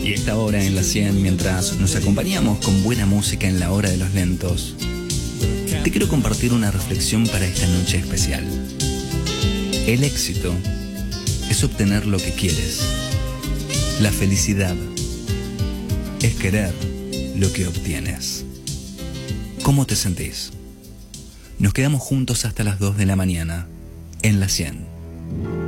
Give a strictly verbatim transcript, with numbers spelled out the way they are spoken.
Y esta hora en la cien, mientras nos acompañamos con buena música en la hora de los lentos, te quiero compartir una reflexión para esta noche especial. El éxito es obtener lo que quieres. La felicidad es querer lo que obtienes. ¿Cómo te sentís? Nos quedamos juntos hasta las dos de la mañana en la cien.